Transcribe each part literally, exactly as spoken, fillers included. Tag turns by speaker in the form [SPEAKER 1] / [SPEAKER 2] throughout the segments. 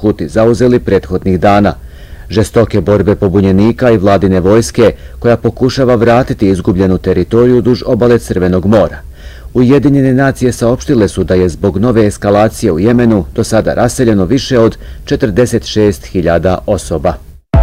[SPEAKER 1] Huti zauzeli prethodnih dana. Žestoke borbe pobunjenika i vladine vojske koja pokušava vratiti izgubljenu teritoriju duž obale Crvenog mora. Ujedinjene nacije saopštile su da je zbog nove eskalacije u Jemenu do sada raseljeno više od četrdeset šest hiljada osoba.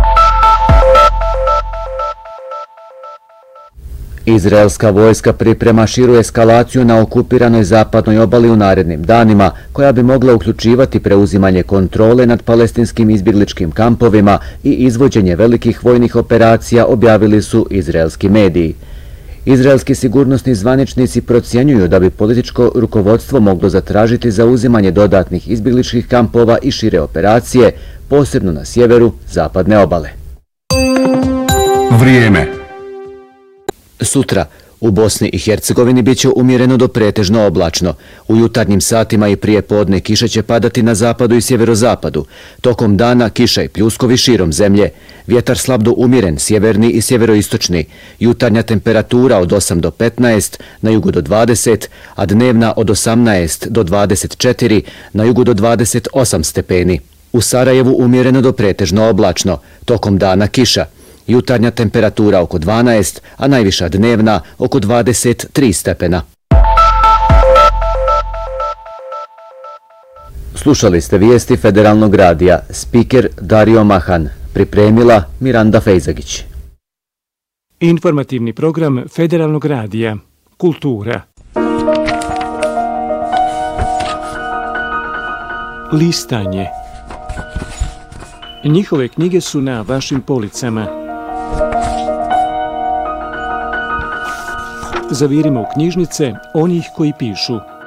[SPEAKER 1] Izraelska vojska priprema širu eskalaciju na okupiranoj zapadnoj obali u narednim danima, koja bi mogla uključivati preuzimanje kontrole nad palestinskim izbjegličkim kampovima i izvođenje velikih vojnih operacija, objavili su izraelski mediji. Izraelski sigurnosni zvaničnici procjenjuju da bi političko rukovodstvo moglo zatražiti zauzimanje dodatnih izbjegličkih kampova i šire operacije, posebno na sjeveru zapadne obale.
[SPEAKER 2] Vrijeme.
[SPEAKER 1] Sutra u Bosni i Hercegovini bit će umjereno do pretežno oblačno. U jutarnjim satima i prije podne kiša će padati na zapadu i sjeverozapadu. Tokom dana kiša i pljuskovi širom zemlje. Vjetar slab do umjeren, sjeverni i sjeveroistočni. Jutarnja temperatura od osam do petnaest, na jugu do dvadeset, a dnevna od osamnaest do dvadeset četiri, na jugu do dvadeset osam stepeni. U Sarajevu umjereno do pretežno oblačno. Tokom dana kiša. Jutarnja temperatura oko dvanaest, a najviša dnevna oko dvadeset tri stepena. Slušali ste vijesti Federalnog radija. Spiker Dario Mahan. Pripremila Miranda Fejzagić.
[SPEAKER 3] Informativni program Federalnog radija. Kultura. Listanje. Njihove knjige su na vašim policama. Zavirimo u knjižnice onih koji pišu.